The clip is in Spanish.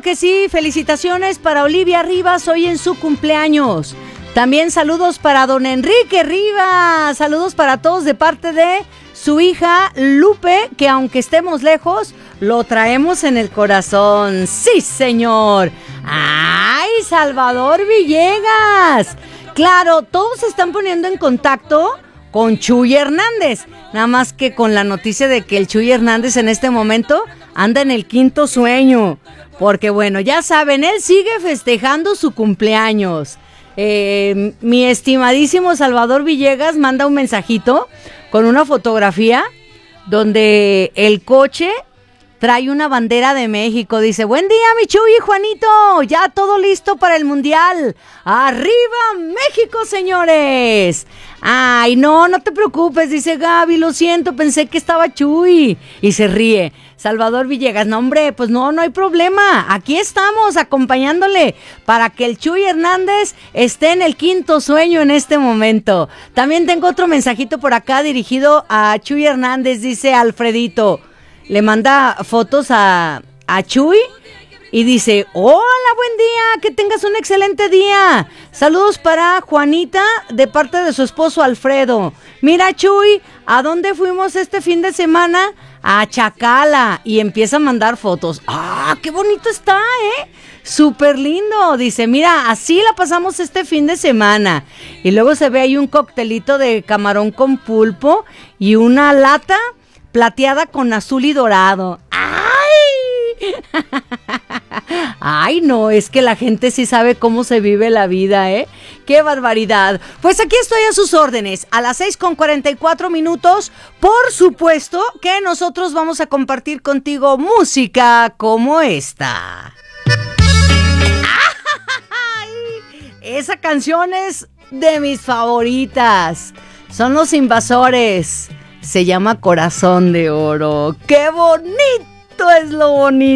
que sí, felicitaciones para Olivia Rivas hoy en su cumpleaños. También saludos para don Enrique Rivas, saludos para todos de parte de su hija Lupe, que aunque estemos lejos, lo traemos en el corazón. ¡Sí, señor! ¡Ay, Salvador Villegas! Claro, todos se están poniendo en contacto con Chuy Hernández, nada más que con la noticia de que el Chuy Hernández en este momento anda en el quinto sueño, porque bueno, ya saben, él sigue festejando su cumpleaños. Mi estimadísimo Salvador Villegas manda un mensajito con una fotografía donde el coche trae una bandera de México. Dice: buen día, mi Chuy y Juanito, ya todo listo para el Mundial. ¡Arriba México, señores! Ay, no te preocupes, dice Gaby, lo siento, pensé que estaba Chuy. Y se ríe Salvador Villegas: no, hombre, pues no hay problema. Aquí estamos acompañándole para que el Chuy Hernández esté en el quinto sueño en este momento. También tengo otro mensajito por acá dirigido a Chuy Hernández, dice Alfredito. Le manda fotos a Chuy y dice: hola, buen día, que tengas un excelente día. Saludos para Juanita de parte de su esposo Alfredo. Mira, Chuy, ¿a dónde fuimos este fin de semana? A Chacala. Y empieza a mandar fotos. ¡Ah, qué bonito está, súper lindo! Dice: mira, así la pasamos este fin de semana. Y luego se ve ahí un coctelito de camarón con pulpo y una lata plateada con azul y dorado. ¡Ay! Ay, no, es que la gente sí sabe cómo se vive la vida, ¡Qué barbaridad! Pues aquí estoy a sus órdenes, a las 6:44. Por supuesto que nosotros vamos a compartir contigo música como esta. ¡Ay! Esa canción es de mis favoritas. Son Los Invasores. Se llama Corazón de Oro. ¡Qué bonito es lo bonito!